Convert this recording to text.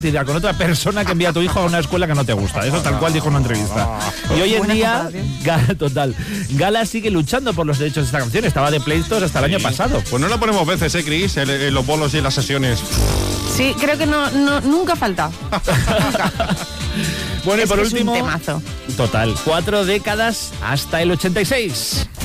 con otra persona que envía a tu hijo a una escuela que no te gusta. Eso tal cual dijo en una entrevista. Y hoy en día, Gala sigue luchando por los derechos de esta canción. Estaba de pleitos hasta el año pasado. Pues no la ponemos veces, Chris, en los bolos y en las sesiones. Sí, creo que nunca falta. Nunca. Bueno, y por es último, un temazo. total, 4 décadas hasta el 86.